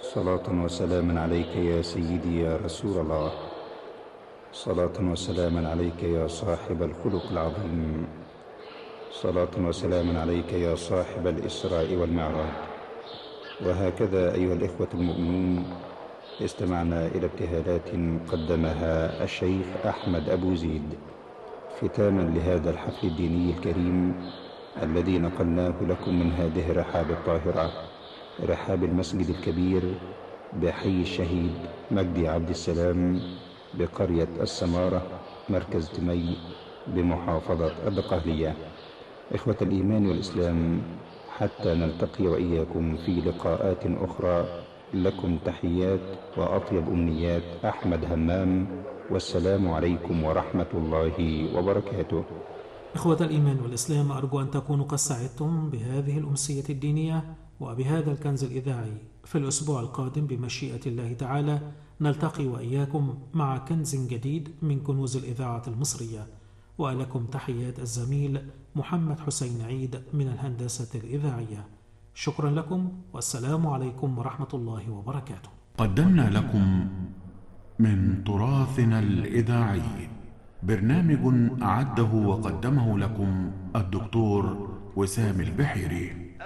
صلاة وسلاما عليك يا سيدي يا رسول الله. صلاة وسلاما عليك يا صاحب الخلق العظيم. صلاة وسلاما عليك يا صاحب الإسراء والمعراج. وهكذا أيها الإخوة المؤمنون، استمعنا إلى ابتهالات قدمها الشيخ أحمد أبو زيد ختاما لهذا الحفل الديني الكريم الذي نقلناه لكم من هذه الرحاب الطاهرة، رحاب المسجد الكبير بحي الشهيد مجدي عبد السلام بقرية السمارة مركز تمي بمحافظة الدقهلية. إخوة الإيمان والإسلام، حتى نلتقي وإياكم في لقاءات أخرى، لكم تحيات وأطيب أمنيات أحمد همام، والسلام عليكم ورحمة الله وبركاته. إخوة الإيمان والإسلام، أرجو أن تكونوا قد سعدتم بهذه الأمسية الدينية وبهذا الكنز الإذاعي. في الأسبوع القادم بمشيئة الله تعالى نلتقي وإياكم مع كنز جديد من كنوز الإذاعة المصرية. ولكم تحيات الزميل محمد حسين عيد من الهندسة الإذاعية. شكرا لكم، والسلام عليكم ورحمة الله وبركاته. قدمنا لكم من تراثنا الإذاعي برنامج أعده وقدمه لكم الدكتور وسام البحيري.